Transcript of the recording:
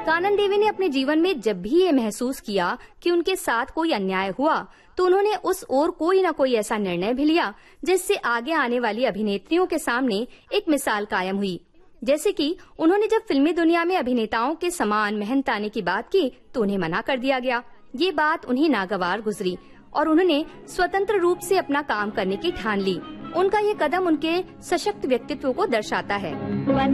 कानन देवी ने अपने जीवन में जब भी ये महसूस किया कि उनके साथ कोई अन्याय हुआ, तो उन्होंने उस ओर कोई न कोई ऐसा निर्णय भी लिया जिससे आगे आने वाली अभिनेत्रियों के सामने एक मिसाल कायम हुई। जैसे कि उन्होंने जब फिल्मी दुनिया में अभिनेताओं के समान मेहनत आने की बात की तो उन्हें मना कर दिया गया। ये बात उन्हें नागवार गुजरी और उन्होंने स्वतंत्र रूप से अपना काम करने की ठान ली। उनका ये कदम उनके सशक्त व्यक्तित्व को दर्शाता है।